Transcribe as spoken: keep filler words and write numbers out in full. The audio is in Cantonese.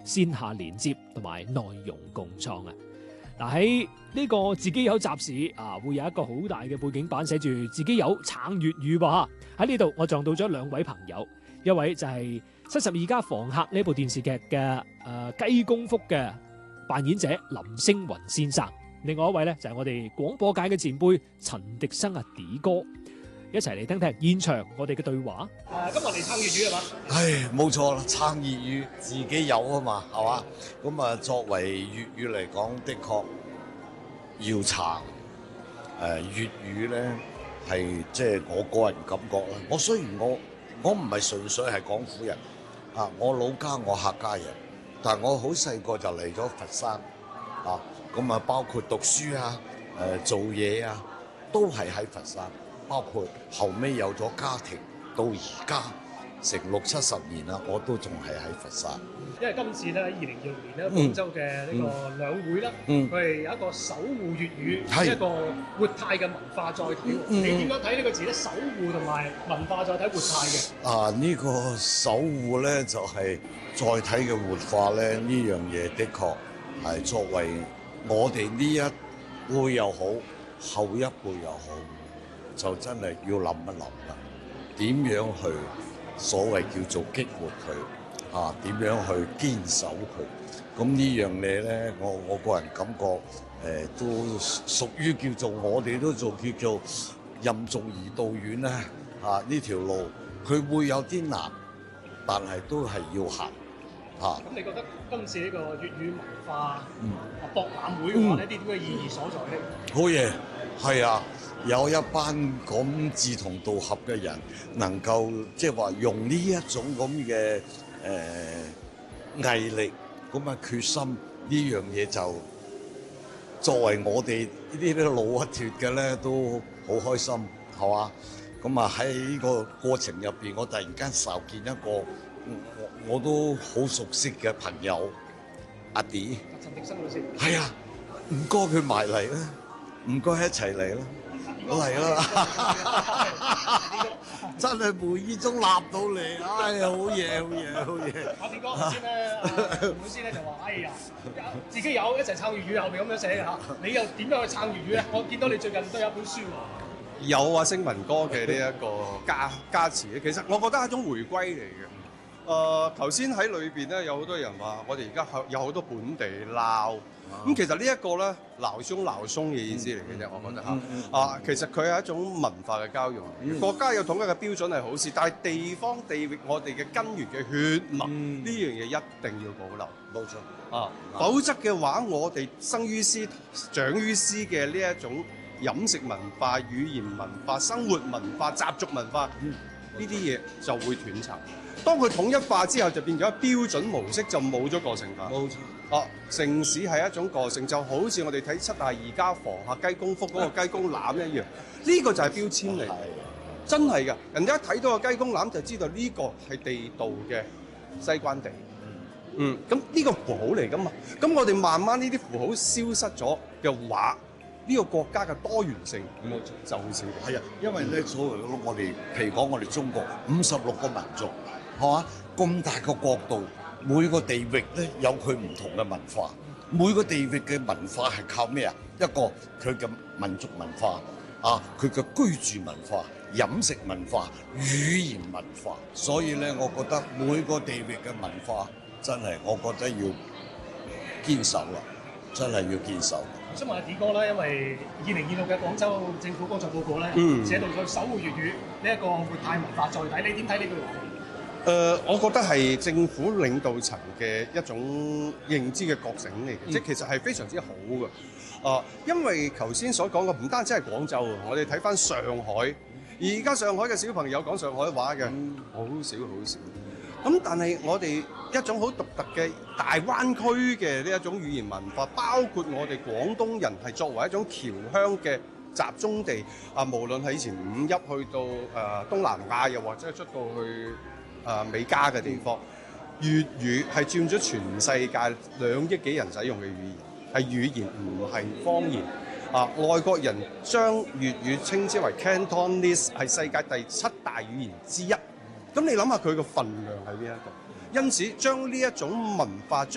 線下連接同埋內容共創啊！嗱，喺呢個自己有集市啊，會有一個好大嘅背景板寫住自己有撐粵語噃。喺呢度我撞到咗兩位朋友，一位就係《七十二家房客》呢部電視劇嘅誒雞公福嘅扮演者林星雲先生，另外一位咧就係我哋廣播界嘅前輩陳迪生阿 D 哥，一齊嚟聽聽現場我哋嘅對話。誒，今日嚟撐粵語係嘛？ 唉，冇錯啦，撐粵語自己有啊嘛，係嘛？咁啊，作為粵語嚟講，的確要撐。誒，粵語咧係即係我個人感覺啦。我雖然我我唔係純粹係廣府人啊，我老家我客家人，但係我好細個就嚟咗佛山啊，咁啊包括讀書啊、誒做嘢啊，都係喺佛山。包括後尾有咗家庭，到而家成六七十年啦，我都仲係喺佛山。 因為今次咧喺二零二六年咧廣州嘅呢個兩會啦，佢係有一個守護粵語，一個活態嘅文化載體。你點樣睇呢個字咧？守護同埋文化載體活態嘅。啊， 呢個守護咧就係載體嘅活化咧，呢樣嘢的確係作為我哋呢一輩又好，後一輩又好。就真係要諗一諗啦，點樣去所謂叫做激活佢啊？點樣去堅守佢？咁呢樣嘢咧，我我個人感覺誒、呃、都屬於叫做我哋都做叫做任重而道遠啦。啊，呢條路佢會有啲難，但係都係要行嚇。咁、啊、 你覺得今次呢個粵語文化嗯博覽會嘅話呢啲點嘅意義所在咧？ 好嘢，係啊！有一班咁志同道合嘅人，能夠即係話用呢一種咁嘅誒毅力，咁啊決心呢樣嘢就作為我哋呢啲老一脫嘅咧，都好開心，係嘛？咁啊喺呢個過程入邊，我突然間受見一個我我都好熟悉嘅朋友阿 D， 陳迪生老師。 係啊，唔該佢埋嚟啦，唔該一齊嚟啦。嚟啦！真係無意中立到嚟，哎呀，好嘢，好嘢，好嘢！ 阿 D 哥頭先咧，吳老師咧就話：哎呀，自己有一齊撐粵語，後面咁樣寫嘅嚇。你又點樣去撐粵語咧？我見到你最近都有一本書喎。 有啊，星文哥嘅呢一個加加持咧，其實我覺得係一種回歸嚟嘅。誒頭先喺裏邊咧，有好多人話我哋而家有好多本地鬧，咁、嗯、其實呢一個咧鬧鬆鬧鬆嘅意思嚟嘅啫，我覺得嚇。嗯嗯嗯、啊，其實佢係一種文化嘅交融。嗯、國家有統一嘅標準係好事，但係地方地域我哋嘅根源嘅血脈呢、嗯、樣嘢一定要保留。 冇錯啊，嗯、否則嘅話，我哋生於斯長於斯嘅呢一種飲食文化、語言文化、生活文化、習俗文化，呢啲嘢就會斷層。當佢統一化之後，就變咗標準模式，就冇咗個性化。 冇錯。 啊，城市係一種個性，就好似我哋睇七十二家房客雞公福嗰個雞公欖一樣，呢個就係標籤嚟。係。真係㗎，人家一睇到個雞公欖就知道呢個係地道嘅西關地。嗯。咁呢個符號嚟㗎嘛？咁我哋慢慢呢啲符號消失咗嘅話，呢個國家嘅多元性冇錯就好少。 係啊，因為咧所謂我哋譬如講我哋中國五十六個民族。係嘛？咁大個國度，每個地域咧有佢唔同嘅文化。每個地域嘅文化係靠咩啊？一個佢嘅民族文化啊，佢嘅居住文化、飲食文化、語言文化。所以咧，我覺得每個地域嘅文化真係，我覺得要堅守啦，真係要堅守。 我想問下 D 哥啦，因為二零二六嘅廣州政府工作報告咧， 嗯、 寫到咗守護粵語呢一個活態文化載體，你點睇呢句話？ 誒、呃，我覺得係政府領導層嘅一種認知嘅覺醒嚟嘅，嗯、即係其實係非常之好嘅。啊、呃，因為頭先所講嘅唔單止係廣州，我哋睇翻上海，而家上海嘅小朋友講上海話嘅，好、嗯、少好少。咁但係我哋一種好獨特嘅大灣區嘅呢一種語言文化，包括我哋廣東人係作為一種僑鄉嘅集中地。啊，無論係以前五一去到誒、呃、東南亞，又或者係出到去誒、呃、美加嘅地方，粵語係佔咗全世界兩億幾人使用嘅語言，係語言唔係方言。啊，外國人將粵語稱之為 Cantonese， 係世界第七大語言之一。咁你諗下佢個份量係邊一個？因此將呢一種文化將